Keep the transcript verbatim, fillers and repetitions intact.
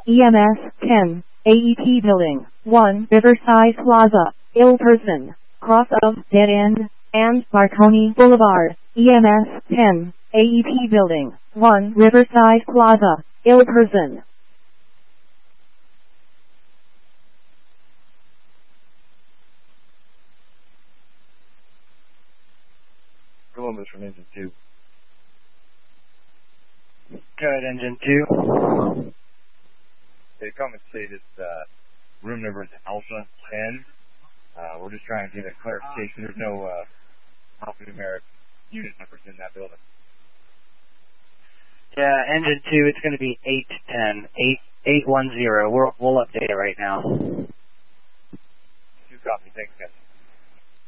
E M S ten, A E P Building, one Riverside Plaza, ill person, cross of Dead End, and Marconi Boulevard, E M S ten, A E P Building, one Riverside Plaza, ill person. Columbus from Engine two. Go ahead, Engine two. They come and say this uh, room number is Alpha ten. Uh, we're just trying to get a clarification. There's no uh, alphanumeric unit numbers in that building. Yeah, Engine two, it's going to be eight ten, eight eight one zero. We'll, we'll update it right now. Two copies. Thanks, guys.